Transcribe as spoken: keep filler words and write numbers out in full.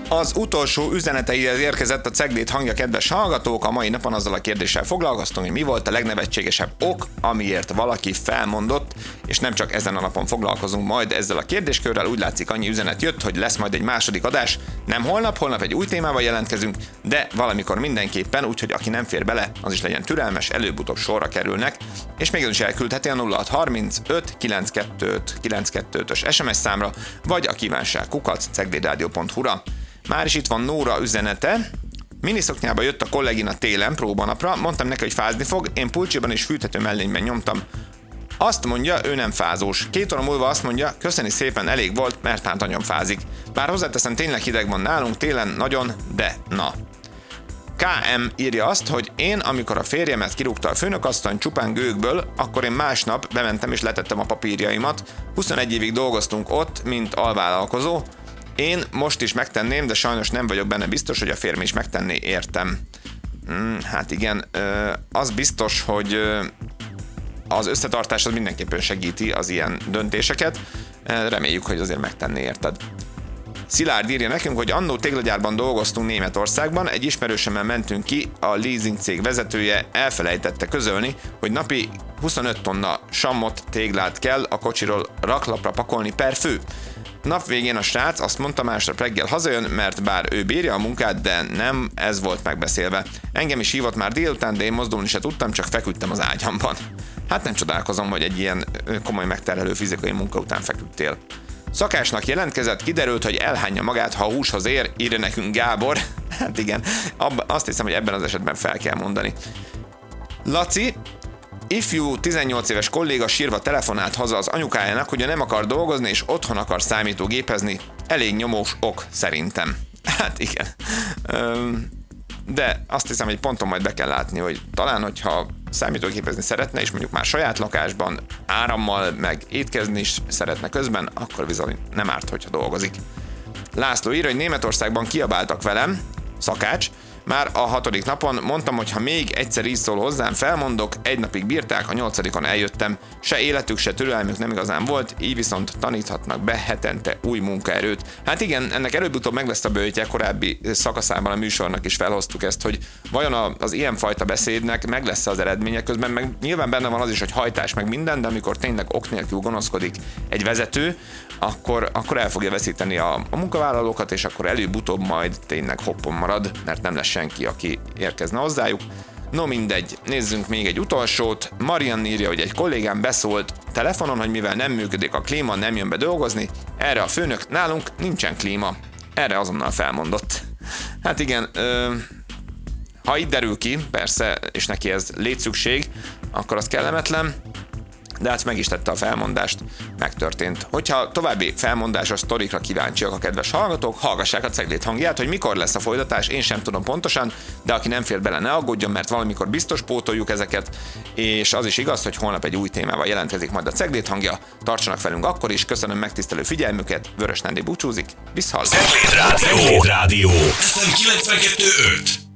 Az utolsó üzeneteihez érkezett a Ceglét hangja, kedves hallgatók. A mai napon azzal a kérdéssel foglalkoztunk, hogy mi volt a legnevetségesebb ok, amiért valaki felmondott, és nem csak ezen a napon foglalkozunk majd ezzel a kérdéskörrel. Úgy látszik, annyi üzenet jött, hogy lesz majd egy második adás. Nem holnap, holnap egy új témával jelentkezünk, de valamikor mindenképpen, úgyhogy aki nem fér bele, az is legyen türelmes, előbb-utóbb sorra kerülnek. És még az is elküldheti a nulla hat harmincöt kilencvenkettő kilencvenkettő-ös es em es számra, vagy a kívánság kukac ceglédradio pont hu-ra. Már is itt van Nóra üzenete. Miniszoknyába jött a kollégina télen próbanapra, mondtam neki, hogy fázni fog, én pulcsiban és fűthető mellényben nyomtam. Azt mondja, ő nem fázós. Két óra múlva azt mondja, köszöni szépen, elég volt, mert hát nagyon fázik. Bár hozzáteszem, tényleg hideg van nálunk télen, nagyon, de na. ká em írja azt, hogy én, amikor a férjemet kirúgta a főnökasszony csupán gőgből, akkor én másnap bementem és letettem a papírjaimat. huszonegy évig dolgoztunk ott, mint alvállalkozó. Én most is megtenném, de sajnos nem vagyok benne biztos, hogy a férjem is megtenné, értem. Hmm, hát igen, az biztos, hogy az összetartás az mindenképpen segíti az ilyen döntéseket. Reméljük, hogy azért megtenné, érted. Szilárd írja nekünk, hogy annó téglagyárban dolgoztunk Németországban, egy ismerősömmel mentünk ki, a leasing cég vezetője elfelejtette közölni, hogy napi huszonöt tonna sammot téglát kell a kocsiról raklapra pakolni per fő. Nap végén a srác azt mondta, másnap reggel hazajön, mert bár ő bírja a munkát, de nem ez volt megbeszélve. Engem is hívott már délután, de én mozdulni se tudtam, csak feküdtem az ágyamban. Hát nem csodálkozom, hogy egy ilyen komoly megterhelő fizikai munka után feküdtél. Szakásnak jelentkezett, kiderült, hogy elhányja magát, ha a húshoz ér, írja nekünk Gábor. Hát igen, abba, azt hiszem, hogy ebben az esetben fel kell mondani. Laci, ifjú tizennyolc éves kolléga sírva telefonált haza az anyukájának, hogy nem akar dolgozni és otthon akar számítógépezni. Elég nyomós ok szerintem. Hát igen. De azt hiszem, hogy ponton majd be kell látni, hogy talán, hogyha számítógépezni szeretne, és mondjuk már saját lakásban árammal, meg étkezni is szeretne közben, akkor bizony nem árt, hogyha dolgozik. László ír, hogy Németországban kiabáltak velem, szakács, már a hatodik napon mondtam, hogy ha még egyszer így szól hozzám, felmondok, egy napig bírták, a nyolcadikon eljöttem, se életük, se türelmük nem igazán volt, így viszont taníthatnak be hetente új munkaerőt. Hát igen, ennek előbb-utóbb meg lesz a bőjtje, korábbi szakaszában a műsornak is felhoztuk ezt, hogy vajon az ilyenfajta beszédnek meg lesz az eredménye, közben meg nyilván benne van az is, hogy hajtás meg minden, de amikor tényleg ok nélkül gonoszkodik egy vezető, akkor, akkor el fogja veszíteni a, a munkavállalókat, és akkor előbb-utóbb majd tényleg hoppon marad, mert nem lesz senki, aki érkezne hozzájuk. No mindegy, nézzünk még egy utolsót. Marian írja, hogy egy kollégám beszólt telefonon, hogy mivel nem működik a klíma, nem jön be dolgozni. Erre a főnök, nálunk nincsen klíma. Erre azonnal felmondott. Hát igen, ö, ha itt derül ki, persze, és neki ez létszükség, akkor az kellemetlen, de hát meg is tette a felmondást, megtörtént. Hogyha további felmondásos sztorikra kíváncsiak a kedves hallgatók, hallgassák a Ceglét hangját, hogy mikor lesz a folytatás, én sem tudom pontosan, de aki nem fér bele, ne aggódjon, mert valamikor biztos pótoljuk ezeket, és az is igaz, hogy holnap egy új témával jelentkezik majd a Ceglét hangja. Tartsanak velünk akkor is, köszönöm megtisztelő figyelmüket, Vörös Nándi búcsúzik, viszhallásra. Ceglét Rádió, ef em kilencvenkettő öt.